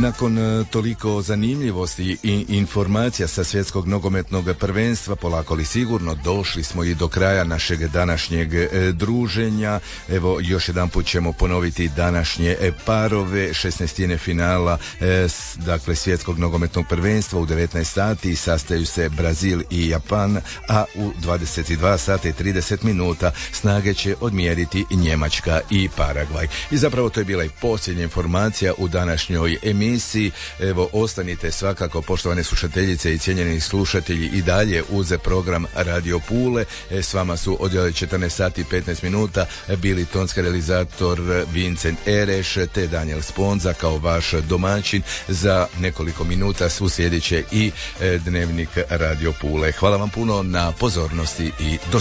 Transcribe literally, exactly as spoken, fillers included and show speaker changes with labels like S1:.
S1: Nakon toliko zanimljivosti i informacija sa svjetskog nogometnog prvenstva, polako li sigurno došli smo i do kraja našeg današnjeg druženja. Evo, još jedan put ćemo ponoviti današnje parove, šesnaestine finala dakle svjetskog nogometnog prvenstva u devetnaest sati sastaju se Brazil i Japan, a u dvadeset dva sata i trideset minuta snage će odmjeriti Njemačka i Paragvaj. I zapravo to je bila i posljednja informacija u današnjoj emisiji. Evo, ostanite svakako, poštovane slušateljice i cijenjeni slušatelji, i dalje uz program Radio Pule. E, s vama su od četrnaest sati i petnaest minuta bili tonski realizator Vincent Ereš te Daniel Sponza kao vaš domaćin. Za nekoliko minuta uslijedit će i e, dnevnik Radio Pule. Hvala vam puno na pozornosti i do